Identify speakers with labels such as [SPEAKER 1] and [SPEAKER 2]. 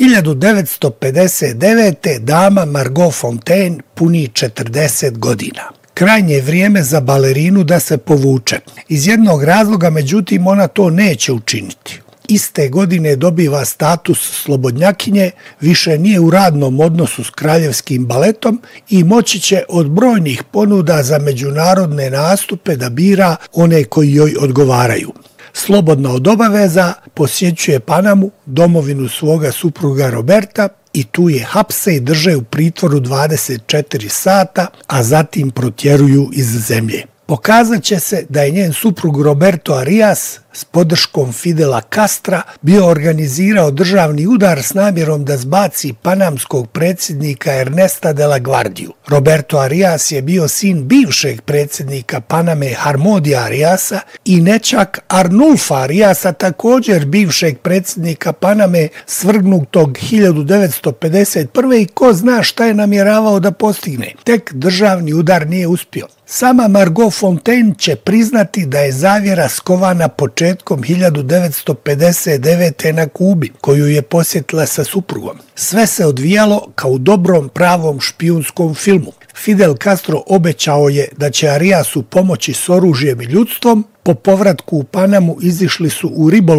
[SPEAKER 1] 1959. dama Margot Fontaine puni 40 godina. Krajnje je vrijeme za balerinu da se povuče. Iz jednog razloga, međutim, ona to neće učiniti. Iste godine dobiva status slobodnjakinje, više nije u radnom odnosu s kraljevskim baletom i moći će od brojnih ponuda za međunarodne nastupe da bira one koji joj odgovaraju. Slobodna od obaveza posjećuje Panamu, domovinu svoga supruga Roberta, i tu je hapse i drže u pritvoru 24 sata, a zatim protjeruju iz zemlje. Pokazat će se da je njen suprug Roberto Arias s podrškom Fidela Castra bio organizirao državni udar s namjerom da zbaci panamskog predsjednika Ernesta de la Guardiju. Roberto Arias je bio sin bivšeg predsjednika Paname Harmodija Ariasa i nećak Arnulfa Ariasa, također bivšeg predsjednika Paname svrgnutog 1951. i ko zna šta je namjeravao da postigne. Tek državni udar nije uspio. Sama Margot Fontaine će priznati da je zavjera skovana početkom 1959. na Kubi, koju je posjetila sa suprugom. Sve se odvijalo kao u dobrom pravom špijunskom filmu. Fidel Castro obećao je da će Ariasu pomoći s oružjem i ljudstvom. Po povratku u Panamu izišli su u ribolov